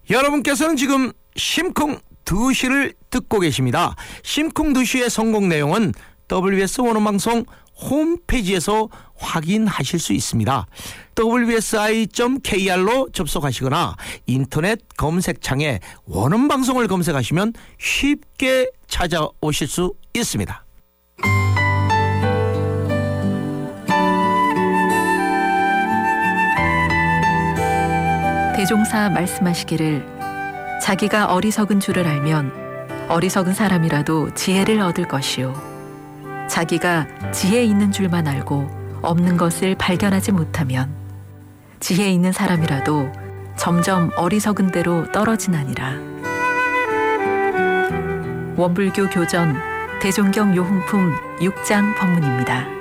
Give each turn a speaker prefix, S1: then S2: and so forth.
S1: 여러분께서는 지금 심쿵 2시를 듣고 계십니다. 심쿵 2시의 성공 내용은 WBS 원어방송 홈페이지에서 확인하실 수 있습니다. wsi.kr로 접속하시거나 인터넷 검색창에 원어방송을 검색하시면 쉽게 찾아오실 수 있습니다.
S2: 대종사 말씀하시기를 자기가 어리석은 줄을 알면 어리석은 사람이라도 지혜를 얻을 것이요 자기가 지혜 있는 줄만 알고 없는 것을 발견하지 못하면 지혜 있는 사람이라도 점점 어리석은 대로 떨어지나니라. 원불교 교전 대종경 요흥품 6장 법문입니다.